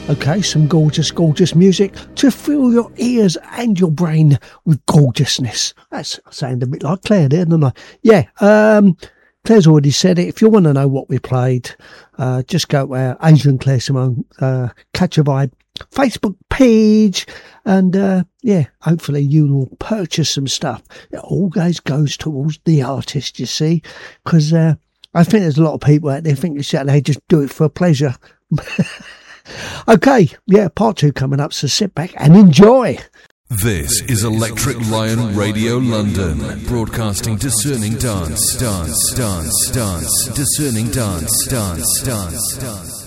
Okay, some gorgeous, gorgeous music to fill your ears and your brain with gorgeousness. That's sound a bit like Claire there, doesn't I? Yeah, Claire's already said it. If you want to know what we played, just go to our Adrian Claire Simone Catch a Vibe Facebook page, and yeah, hopefully you will purchase some stuff. It always goes towards the artist, you see, because I think there's a lot of people out there think they just do it for pleasure. Okay, yeah, part 2 coming up, so sit back and enjoy. This is Electric Lion Radio London, broadcasting discerning dance, discerning dance.